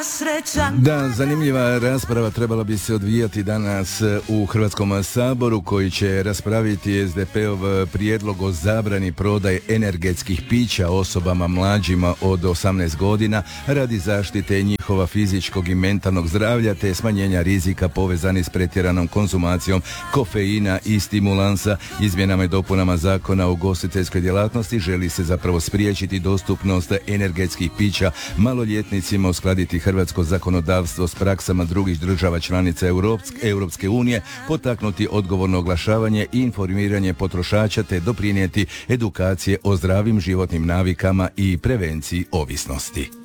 Da, zanimljiva rasprava trebala bi se odvijati danas u Hrvatskom saboru, koji će raspraviti SDP-ov prijedlog o zabrani prodaje energetskih pića osobama mlađima od 18 godina radi zaštite njihova fizičkog i mentalnog zdravlja te smanjenja rizika povezani s pretjeranom konzumacijom kofeina i stimulansa. Izmjenama i dopunama Zakona o ugostiteljskoj djelatnosti želi se zapravo spriječiti dostupnost energetskih pića maloljetnicima, uskladiti hrvatsko zakonodavstvo s praksama drugih država članica Europske unije, potaknuti odgovorno oglašavanje i informiranje potrošača te doprinijeti edukacije o zdravim životnim navikama i prevenciji ovisnosti.